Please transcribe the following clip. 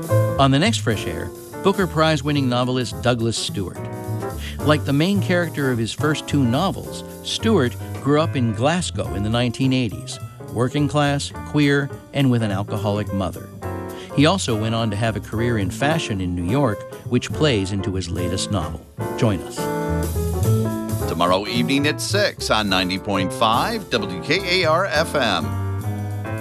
On the next Fresh Air, Booker Prize-winning novelist Douglas Stewart. Like the main character of his first two novels, Stewart grew up in Glasgow in the 1980s, working class, queer, and with an alcoholic mother. He also went on to have a career in fashion in New York, which plays into his latest novel. Join us. Tomorrow evening at 6 on 90.5 WKAR-FM.